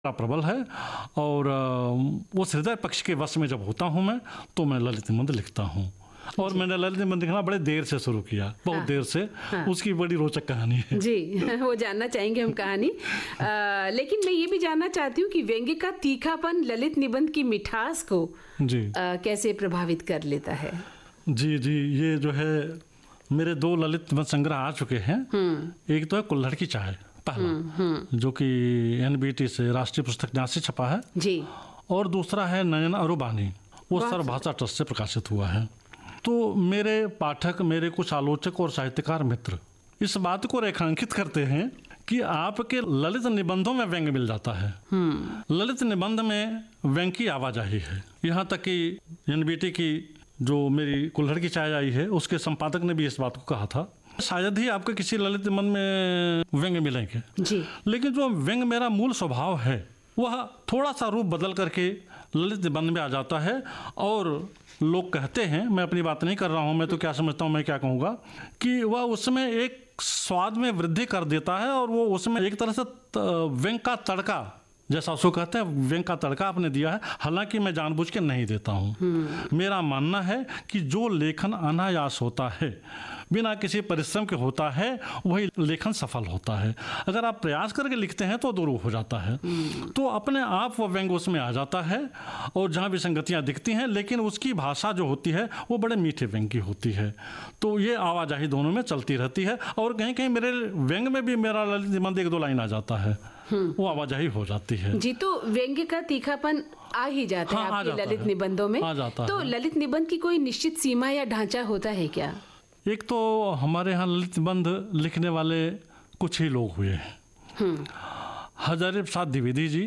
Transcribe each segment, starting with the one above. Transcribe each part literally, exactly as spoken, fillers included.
प्रबल है और वो हृदय पक्ष के वश में जब होता हूँ मैं तो मैं ललित निबंध लिखता हूँ। और मैंने ललित निबंध लिखना बड़े देर से शुरू किया, बहुत हाँ, देर से हाँ, उसकी बड़ी रोचक कहानी है जी। वो जानना चाहेंगे हम कहानी। आ, लेकिन मैं ये भी जानना चाहती हूँ कि व्यंग्य का तीखापन ललित निबंध की मिठास को जी आ, कैसे प्रभावित कर लेता है? जी जी ये जो है मेरे दो ललित निबंध संग्रह आ चुके हैं। एक तो है कुल्हड़ की चाय पहला, हुँ, हुँ. जो कि एनबीटी से राष्ट्रीय पुस्तक न्यास से छपा है जी, और दूसरा है नयन अरुबानी, वो सर्वभाषा ट्रस्ट से प्रकाशित हुआ है। तो मेरे पाठक, मेरे कुछ आलोचक और साहित्यकार मित्र इस बात को रेखांकित करते हैं कि आपके ललित निबंधों में व्यंग्य मिल जाता है। ललित निबंध में व्यंग्य की आवाजाही है। यहाँ तक कि एनबीटी की जो मेरी कुल्हड़ की चाय आई है उसके संपादक ने भी इस बात को कहा था, शायद ही आपके किसी ललित निबंध में व्यंग्य मिलेंगे जी। लेकिन जो व्यंग्य मेरा मूल स्वभाव है वह थोड़ा सा रूप बदल करके ललित निबंध में आ जाता है। और लोग कहते हैं, मैं अपनी बात नहीं कर रहा हूँ, मैं तो क्या समझता हूँ, मैं क्या कहूँगा कि वह उसमें एक स्वाद में वृद्धि कर देता है और वो उसमें एक तरह से व्यंग्य का तड़का, जैसा उसको कहते हैं, व्यंग्य का तड़का आपने दिया है। हालांकि मैं जानबूझ के नहीं देता हूँ। मेरा मानना है कि जो लेखन अनायास होता है, बिना किसी परिश्रम के होता है, वही लेखन सफल होता है। अगर आप प्रयास करके लिखते हैं तो दुरूह हो जाता है, तो अपने आप वो व्यंग्य उसमें आ जाता है और जहाँ विसंगतियाँ दिखती हैं, लेकिन उसकी भाषा जो होती है वो बड़े मीठे व्यंग्य की होती है। तो ये आवाजाही दोनों में चलती रहती है और कहीं कहीं मेरे व्यंग्य में भी मेरा ललित निबंध एक दो लाइन आ जाता है, वो आवाजाही हो जाती है जी। तो व्यंग्य का तीखापन आ ही जाता है, हाँ, आपके ललित निबंधों में आ जाता तो है। ललित निबंध की कोई निश्चित सीमा या ढांचा होता है क्या? एक तो हमारे यहाँ ललित निबंध लिखने वाले कुछ ही लोग हुए हैं, हजारी प्रसाद द्विवेदी जी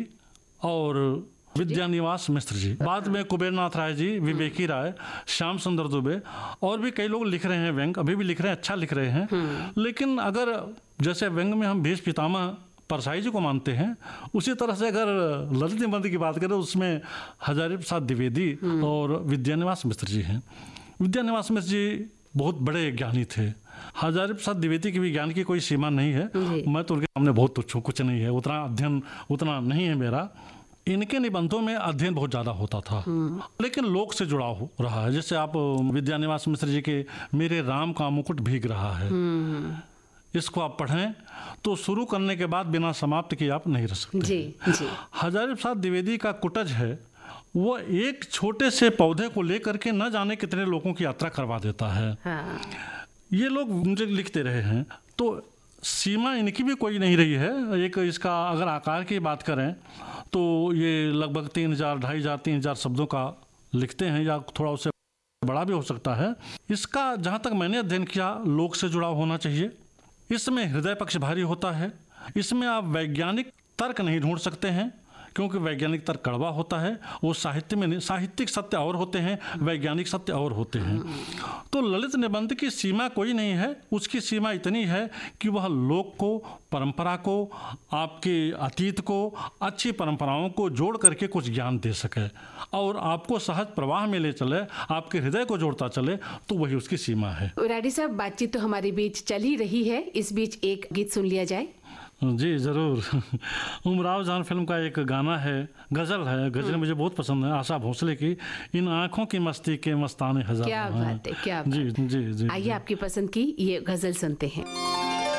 और विद्यानिवास मिश्र जी, बाद में कुबेरनाथ राय जी, विवेकी राय, श्याम सुंदर दुबे और भी कई लोग लिख रहे हैं व्यंग्य, अभी भी लिख रहे हैं, अच्छा लिख रहे हैं। लेकिन अगर जैसे व्यंग्य में हम भीष्म पितामह परसाई जी को मानते हैं, उसी तरह से अगर ललित निबंध की बात करें उसमें हजारी प्रसाद द्विवेदी और विद्यानिवास मिश्र जी हैं। विद्यानिवास मिश्र जी बहुत बड़े ज्ञानी थे। हजारी प्रसाद द्विवेदी की भी ज्ञान की कोई सीमा नहीं है, मैं तो उनके सामने बहुत तुच्छ हूँ, कुछ नहीं है, उतना अध्ययन उतना नहीं है मेरा। इनके निबंधों में अध्ययन बहुत ज़्यादा होता था, लेकिन लोक से जुड़ा हो रहा है। जैसे आप विद्यानिवास मिश्र जी के मेरे राम का मुकुट भीग रहा है, इसको आप पढ़ें तो शुरू करने के बाद बिना समाप्त किए आप नहीं रह सकते जी, जी। हजारी प्रसाद द्विवेदी का कुटज है, वो एक छोटे से पौधे को लेकर के न जाने कितने लोगों की यात्रा करवा देता है। हाँ। ये लोग मुझे लिखते रहे हैं, तो सीमा इनकी भी कोई नहीं रही है। एक इसका अगर आकार की बात करें तो ये लगभग तीन हजार ढाई हजार तीन हजार शब्दों का लिखते हैं, या थोड़ा उससे बड़ा भी हो सकता है। इसका जहाँ तक मैंने अध्ययन किया, लोक से जुड़ाव होना चाहिए, इसमें हृदय पक्ष भारी होता है, इसमें आप वैज्ञानिक तर्क नहीं ढूंढ सकते हैं क्योंकि वैज्ञानिक तर्क कड़वा होता है, वो साहित्य में नहीं, साहित्यिक सत्य और होते हैं, वैज्ञानिक सत्य और होते हैं। तो ललित निबंध की सीमा कोई नहीं है, उसकी सीमा इतनी है कि वह लोक को, परंपरा को, आपके अतीत को, अच्छी परंपराओं को जोड़ करके कुछ ज्ञान दे सके और आपको सहज प्रवाह में ले चले, आपके हृदय को जोड़ता चले, तो वही उसकी सीमा है। उराडी साहब, बातचीत तो हमारे बीच चल ही रही है, इस बीच एक गीत सुन लिया जाए। जी ज़रूर। उमराव जान फिल्म का एक गाना है, गज़ल है, गज़ल मुझे बहुत पसंद है, आशा भोसले की, इन आँखों की मस्ती के मस्ताने हजार। क्या बात है, क्या बात। जी जी जी। आइए आपकी पसंद की ये गज़ल सुनते हैं।